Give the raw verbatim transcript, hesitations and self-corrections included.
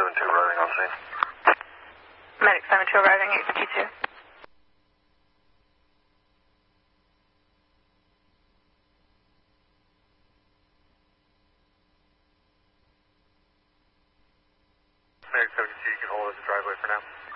seven two arriving on scene. Medic seven two arriving, eight fifty-two. Medic seventy-two, you can hold us the driveway for now.